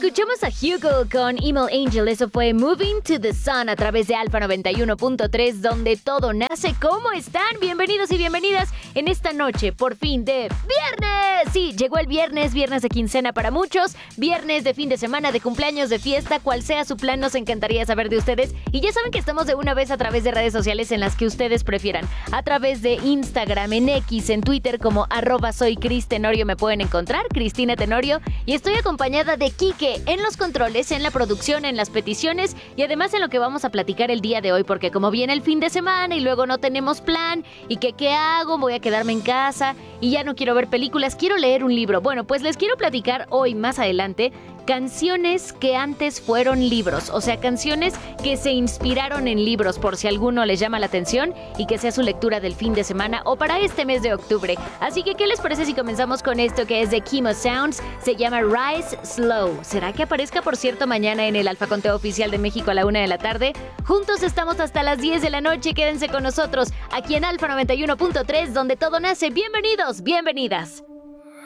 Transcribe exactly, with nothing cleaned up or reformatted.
escuchamos a Hugo con Email Angel. Eso fue Moving to the Sun a través de Alfa noventa y uno punto tres, donde todo nace. ¿Cómo están? Bienvenidos y bienvenidas en esta noche, por fin, de viernes. Sí, llegó el viernes, viernes de quincena para muchos, viernes de fin de semana, de cumpleaños, de fiesta, cual sea su plan, nos encantaría saber de ustedes. Y ya saben que estamos de una vez a través de redes sociales en las que ustedes prefieran. A través de Instagram, en X, en Twitter como arroba soy Cris Tenorio me pueden encontrar, Cristina Tenorio. Y estoy acompañada de Quique en los controles, en la producción, en las peticiones y además en lo que vamos a platicar el día de hoy, porque como viene el fin de semana y luego no tenemos plan y que qué hago, voy a quedarme en casa y ya no quiero ver películas, quiero leer un libro. Bueno, pues les quiero platicar hoy más adelante canciones que antes fueron libros, o sea, canciones que se inspiraron en libros, por si alguno les llama la atención y que sea su lectura del fin de semana o para este mes de octubre. Así que, ¿qué les parece si comenzamos con esto que es de Chemo Sounds? Se llama Rise Slow. ¿Será que aparezca, por cierto, mañana en el Alfa Conteo Oficial de México a la una de la tarde? Juntos estamos hasta las diez de la noche. Quédense con nosotros aquí en Alfa noventa y uno punto tres, donde todo nace. Bienvenidos, bienvenidas.